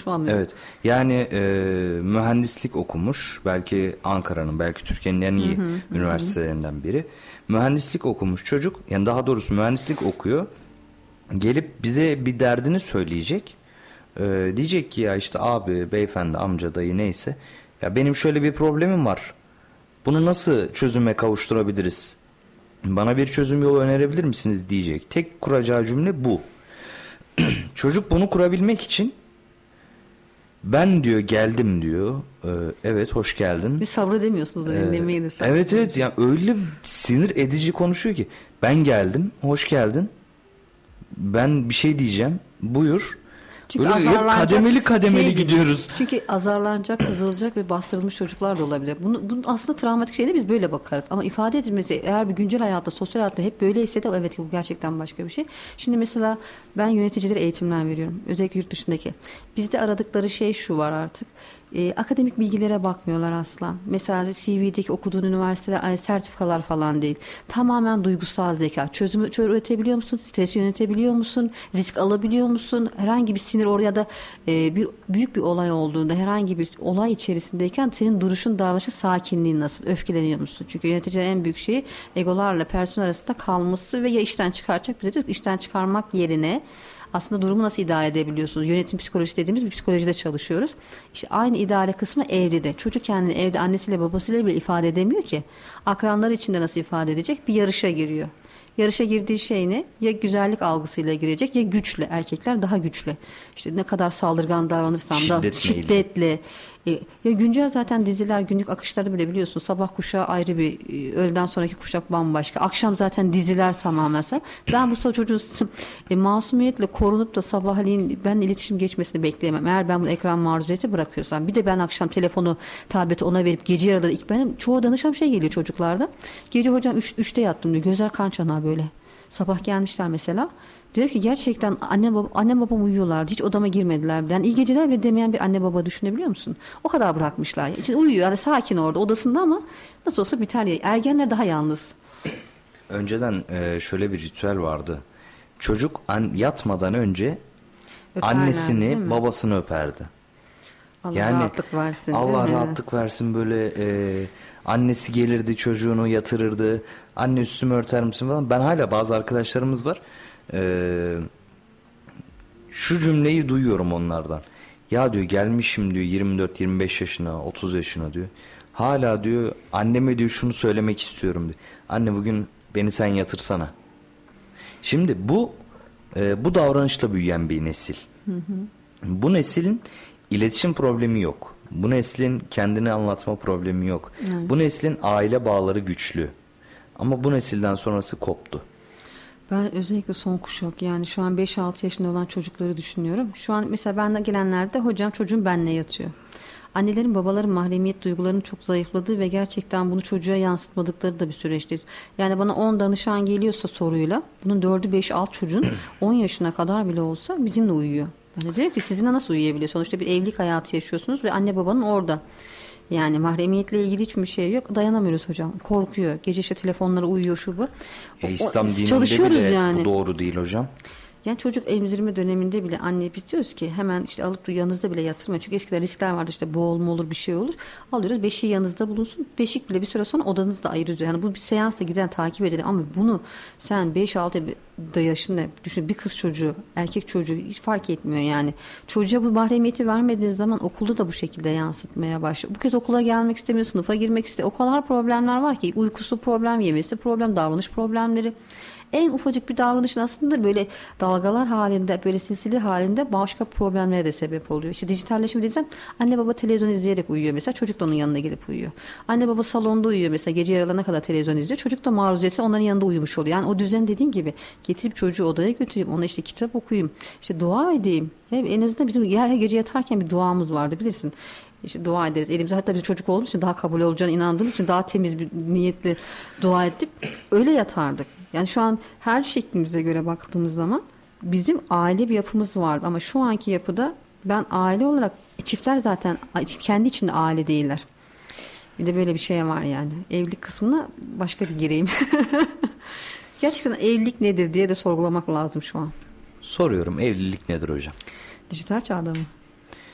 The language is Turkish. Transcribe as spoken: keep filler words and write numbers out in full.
konuşmam. Yani. Evet. Yani e, mühendislik okumuş. Belki Ankara'nın, belki Türkiye'nin en iyi hı hı, üniversitelerinden hı. biri. Mühendislik okumuş çocuk. Yani daha doğrusu mühendislik okuyor. Gelip bize bir derdini söyleyecek. E, diyecek ki ya işte abi, beyefendi, amca, dayı neyse. Ya benim şöyle bir problemim var. Bunu nasıl çözüme kavuşturabiliriz? Bana bir çözüm yolu önerebilir misiniz diyecek. Tek kuracağı cümle bu. Çocuk bunu kurabilmek için ben diyor geldim diyor. Ee, evet, hoş geldin. Bir sabredemiyorsunuz da ee, dinlemeyi de. Evet evet ya, yani öyle sinir edici konuşuyor ki. Ben geldim, hoş geldin. Ben bir şey diyeceğim. Buyur. Çünkü böyle kademeli kademeli şey gidiyoruz. Çünkü azarlanacak, kızılacak ve bastırılmış çocuklar da olabilir. Bunu, bunu aslında travmatik şeyde biz böyle bakarız. Ama ifade edilmesi eğer bir güncel hayatta, sosyal hayatta hep böyleyse de evet, bu gerçekten başka bir şey. Şimdi mesela ben yöneticilere eğitimler veriyorum. Özellikle yurt dışındaki. Bizde aradıkları şey şu var artık. E, akademik bilgilere bakmıyorlar asla. Mesela C V'deki okuduğun üniversiteler sertifikalar falan değil. Tamamen duygusal zeka. Çözümü üretebiliyor musun? Stresi yönetebiliyor musun? Risk alabiliyor musun? Herhangi bir sinir oraya da e, bir büyük bir olay olduğunda, herhangi bir olay içerisindeyken senin duruşun, davranışın, sakinliğin nasıl? Öfkeleniyor musun? Çünkü yöneticilerin en büyük şeyi egolarla personel arasında kalması ve ya işten çıkaracak, bize de işten çıkarmak yerine aslında durumu nasıl idare edebiliyorsunuz? Yönetim psikolojisi dediğimiz bir psikolojide çalışıyoruz. İşte aynı idare kısmı evde de. Çocuk kendini evde annesiyle babasıyla bile ifade edemiyor ki. Akranları içinde nasıl ifade edecek? Bir yarışa giriyor. Yarışa girdiği şey ne? Ya güzellik algısıyla girecek ya güçle. Erkekler daha güçlü. İşte ne kadar saldırgan davranırsam da şiddetle. E, ya güncel zaten diziler, günlük akışları bile biliyorsun. Sabah kuşağı ayrı bir, e, öğleden sonraki kuşak bambaşka. Akşam zaten diziler tamamen. Ben bu çocuğun e, masumiyetle korunup da sabahleyin ben iletişim geçmesini bekleyemem. Eğer ben bu ekran maruziyeti bırakıyorsam, bir de ben akşam telefonu, tableti ona verip gece yarıları, ilk benim çoğu danışan şey geliyor çocuklarda. Gece hocam üçte yattım diyor. Gözler kan çanağı böyle. Sabah gelmişler mesela. Diyor ki gerçekten anne baba, annem babam uyuyorlardı. Hiç odama girmediler bile. Yani iyi geceler bile demeyen bir anne baba düşünebiliyor musun? O kadar bırakmışlar. İçin uyuyor yani, sakin orada odasında ama nasıl olsa biter ya. Ergenler daha yalnız. Önceden e, şöyle bir ritüel vardı. Çocuk an, yatmadan önce öperler, annesini, babasını öperdi. Allah yani, rahatlık versin. Allah rahatlık versin böyle. E, annesi gelirdi, çocuğunu yatırırdı. Anne üstümü örter misin falan. Ben hala, bazı arkadaşlarımız var. Ee, şu cümleyi duyuyorum onlardan. Ya diyor, gelmişim diyor yirmi dört yirmi beş yaşına, otuz yaşına diyor. Hala diyor anneme diyor şunu söylemek istiyorum diyor. Anne bugün beni sen yatırsana. Şimdi bu e, bu davranışla büyüyen bir nesil. Hı hı. Bu neslin iletişim problemi yok. Bu neslin kendini anlatma problemi yok. Hı. Bu neslin aile bağları güçlü. Ama bu nesilden sonrası koptu. Ben özellikle son kuşak, yani şu an beş altı yaşında olan çocukları düşünüyorum. Şu an mesela benden gelenlerde hocam çocuğum benimle yatıyor. Annelerin, babaların mahremiyet duygularının çok zayıfladığı ve gerçekten bunu çocuğa yansıtmadıkları da bir süreçti. Yani bana on danışan geliyorsa soruyla, bunun dördü beş alt çocuğun on yaşına kadar bile olsa bizimle uyuyor. Ben de diyorum ki sizinle nasıl uyuyabiliyor? Sonuçta bir evlilik hayatı yaşıyorsunuz ve anne babanın orada. Yani mahremiyetle ilgili hiçbir şey yok. Dayanamıyoruz hocam. Korkuyor. Gece işte telefonlara uyuyor, şu bu. E, İslam dininde bile yani. Bu doğru değil hocam. Yani çocuk emzirme döneminde bile anne biz diyoruz ki hemen işte alıp yanınızda bile yatırmayın. Çünkü eskiden riskler vardı, işte boğulma olur, bir şey olur. Alıyoruz, beşiği yanınızda bulunsun. Beşik bile bir süre sonra odanızda ayırıyoruz. Yani bu bir seansla giden takip edelim ama bunu sen beş altı yaşında düşün, bir kız çocuğu, erkek çocuğu hiç fark etmiyor yani. Çocuğa bu mahremiyeti vermediğiniz zaman okulda da bu şekilde yansıtmaya başlıyor. Bu kez okula gelmek istemiyor, sınıfa girmek istemiyor. O kadar problemler var ki, uykusu problem, yemesi problem, davranış problemleri. En ufacık bir davranışın aslında böyle dalgalar halinde, böyle silsili halinde başka problemlere de sebep oluyor. İşte dijitalleşme diyeceğim. Anne baba televizyon izleyerek uyuyor mesela. Çocuk da onun yanına gelip uyuyor. Anne baba salonda uyuyor mesela. Gece yarılarına kadar televizyon izliyor. Çocuk da maruziyeti onların yanında uyumuş oluyor. Yani o düzen dediğim gibi getirip çocuğu odaya götüreyim. Ona işte kitap okuyayım. İşte dua edeyim. Yani en azından bizim her gece yatarken bir duamız vardı bilirsin. İşte dua ederiz. Elimize, hatta bir çocuk olduğumuz için daha kabul olacağına inandığımız için daha temiz bir niyetle dua edip öyle yatardık. Yani şu an her şeklimize göre baktığımız zaman bizim aile bir yapımız vardı ama şu anki yapıda ben aile olarak, çiftler zaten kendi içinde aile değiller. Bir de böyle bir şey var yani. Evlilik kısmına başka bir gireyim. Gerçekten evlilik nedir diye de sorgulamak lazım şu an. Soruyorum, evlilik nedir hocam? Dijital çağda mı?